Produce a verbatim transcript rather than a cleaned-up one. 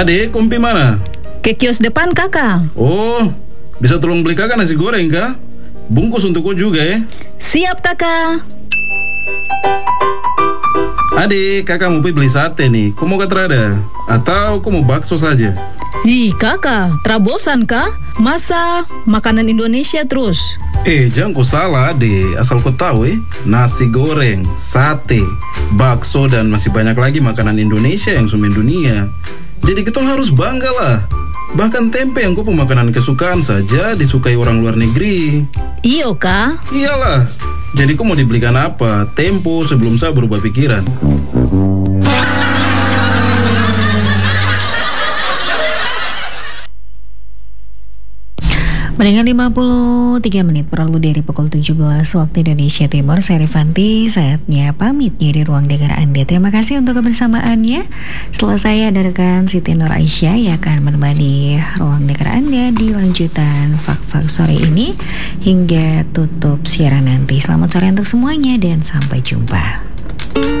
Adek, kompi mana? Ke kios depan, kakak. Oh, bisa tolong beli kakak nasi goreng, kak? Bungkus untuk kau juga ya. Siap, kakak. Adik, kakak mau pergi beli sate nih. Kau mau ke terada? Atau kau mau bakso saja? Ih, kakak, terabosan kah? Masa makanan Indonesia terus? Eh, jangan kau salah, adik. Asal kau tahu eh, nasi goreng, sate, bakso, dan masih banyak lagi makanan Indonesia yang sumen dunia. Jadi kita harus bangga lah. Bahkan tempe yang kau pemakanan kesukaan saja disukai orang luar negeri. Iyo, kak? Iyalah. Jadi kau mau dibelikan apa? Tempo sebelum saya berubah pikiran. Mendengar lima puluh tiga menit berlalu dari pukul tujuh belas waktu Indonesia Timur. Saya Rifanti, saatnya pamit dari ruang dengar Anda. Terima kasih untuk kebersamaannya. Setelah saya ada rekan Siti Nur Aisyah yang akan menemani ruang dengar Anda di lanjutan Fak-Fak sore ini hingga tutup siaran nanti. Selamat sore untuk semuanya dan sampai jumpa.